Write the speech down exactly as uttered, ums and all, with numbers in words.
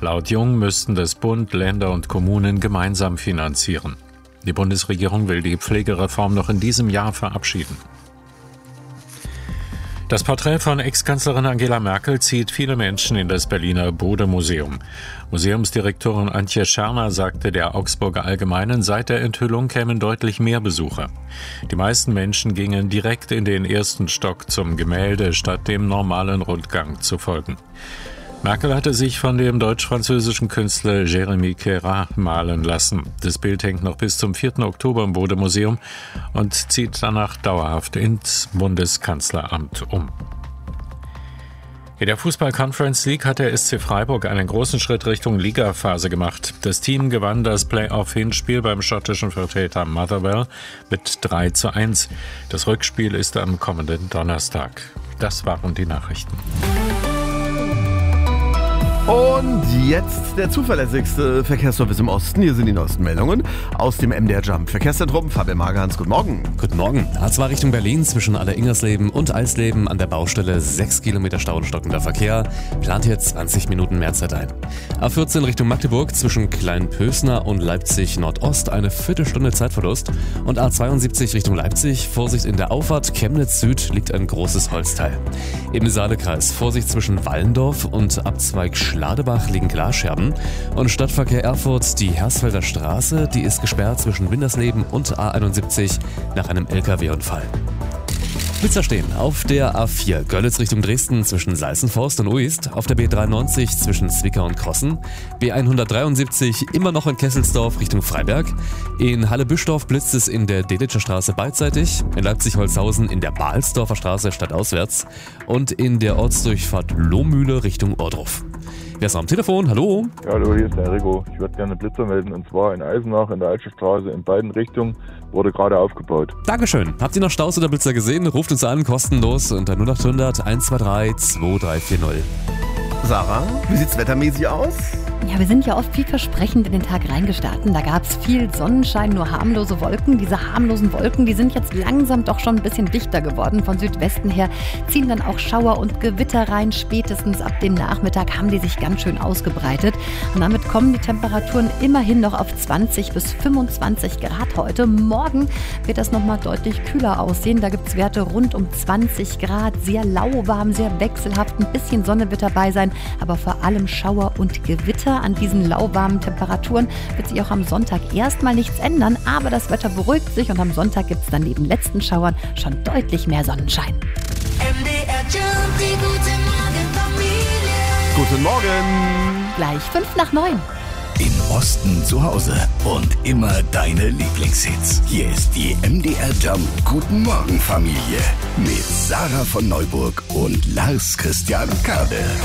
Laut Jung müssten das Bund, Länder und Kommunen gemeinsam finanzieren. Die Bundesregierung will die Pflegereform noch in diesem Jahr verabschieden. Das Porträt von Ex-Kanzlerin Angela Merkel zieht viele Menschen in das Berliner Bode-Museum. Museumsdirektorin Antje Scherner sagte der Augsburger Allgemeinen, seit der Enthüllung kämen deutlich mehr Besucher. Die meisten Menschen gingen direkt in den ersten Stock zum Gemälde, statt dem normalen Rundgang zu folgen. Merkel hatte sich von dem deutsch-französischen Künstler Jérémy Queyras malen lassen. Das Bild hängt noch bis zum vierten Oktober im Bode-Museum und zieht danach dauerhaft ins Bundeskanzleramt um. In der Fußball-Conference League hat der S C Freiburg einen großen Schritt Richtung Ligaphase gemacht. Das Team gewann das Playoff-Hinspiel beim schottischen Vertreter Motherwell mit drei zu eins. Das Rückspiel ist am kommenden Donnerstag. Das waren die Nachrichten. Und jetzt der zuverlässigste Verkehrsservice im Osten. Hier sind die neuesten Meldungen aus dem M D R Jump Verkehrszentrum. Fabian Magerhans, guten Morgen. Guten Morgen. A zwei Richtung Berlin zwischen Aller-Ingersleben und Eisleben an der Baustelle sechs Kilometer Stau und stockender Verkehr. Plant hier zwanzig Minuten Mehrzeit ein. A vierzehn Richtung Magdeburg zwischen Kleinpösner und Leipzig Nordost eine Viertelstunde Zeitverlust. Und A zweiundsiebzig Richtung Leipzig, Vorsicht in der Auffahrt Chemnitz Süd liegt ein großes Holzteil. Im Saalekreis Vorsicht zwischen Wallendorf und Abzweig Schladebach liegen Glasscherben. Und Stadtverkehr Erfurt, die Hersfelder Straße, die ist gesperrt zwischen Wintersleben und A einundsiebzig nach einem L K W-Unfall. Blitzer stehen auf der A vier Görlitz Richtung Dresden zwischen Seißenforst und Uist, auf der B dreiundneunzig zwischen Zwickau und Krossen, B hundertdreiundsiebzig immer noch in Kesselsdorf Richtung Freiberg, in Halle-Büschdorf blitzt es in der Delitzscher Straße beidseitig, in Leipzig-Holzhausen in der Balsdorfer Straße stadtauswärts und in der Ortsdurchfahrt Lohmühle Richtung Ohrdruf. Wer ist am Telefon? Hallo? Ja, hallo, hier ist der Rico. Ich würde gerne Blitzer melden, und zwar in Eisenach in der Altstadtstraße in beiden Richtungen wurde gerade aufgebaut. Dankeschön. Habt ihr noch Staus oder Blitzer gesehen? Ruft uns an, kostenlos unter null acht hundert eins zwei drei zwei drei vier null. Sarah, wie sieht's wettermäßig aus? Ja, wir sind ja oft vielversprechend in den Tag reingestartet. Da gab es viel Sonnenschein, nur harmlose Wolken. Diese harmlosen Wolken, die sind jetzt langsam doch schon ein bisschen dichter geworden. Von Südwesten her ziehen dann auch Schauer und Gewitter rein. Spätestens ab dem Nachmittag haben die sich ganz schön ausgebreitet. Und damit kommen die Temperaturen immerhin noch auf zwanzig bis fünfundzwanzig Grad heute. Morgen wird das nochmal deutlich kühler aussehen. Da gibt es Werte rund um zwanzig Grad. Sehr lauwarm, sehr wechselhaft. Ein bisschen Sonne wird dabei sein, aber vor allem Schauer und Gewitter. An diesen lauwarmen Temperaturen wird sich auch am Sonntag erstmal nichts ändern, aber das Wetter beruhigt sich und am Sonntag gibt es dann neben letzten Schauern schon deutlich mehr Sonnenschein. M D R Jump, die gute Morgen Familie. Guten Morgen. Gleich fünf nach neun. Im Osten zu Hause und immer deine Lieblingshits. Hier ist die M D R Jump Guten Morgen Familie mit Sarah von Neuburg und Lars Christian Kade.